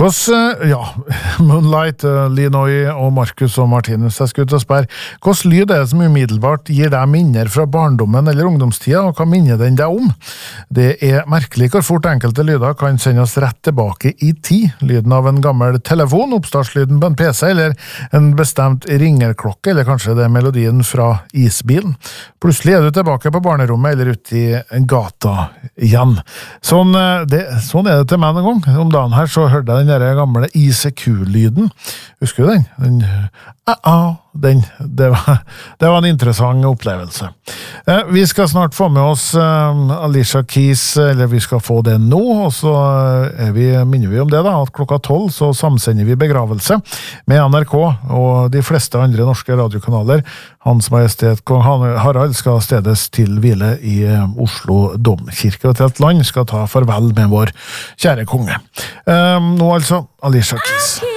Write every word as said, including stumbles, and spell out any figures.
Hvordan, ja, Moonlight, Linoy og Marcus og Martinus, jeg skulle ut og spørre, hvordan lyd er det som umiddelbart gir deg minner fra barndommen eller ungdomstida, og hva minner den deg om? Det er merkelig hvor fort enkelte lyder kan sende oss rett tilbake i tid. Lyden av en gammel telefon, oppstartslyden på en P C, eller en bestemt ringerklokke, eller kanskje det er melodien fra isbilen. Plutselig er du tilbake på barnerommet eller ute i gata igjen. Sånn, det, sånn er det til meg en gang. Om dagen her så hørte jeg den der gamle I C Q-lyden. Husker du den? Den, uh-oh, den det, var, det var en interessant opplevelse. Eh, vi skal snart få med oss eh, Alicia Keys, eller vi skal få det nå, og så er vi, minner vi om det da, at klokka tolv så samsender vi begravelse med N R K og de fleste andre norske radiokanaler. Hans Majestet Kong Harald skal stedes til hvile i Oslo Domkirke, og til et land skal ta farvel med vår kjære konge. Eh, nå altså Alicia Keys.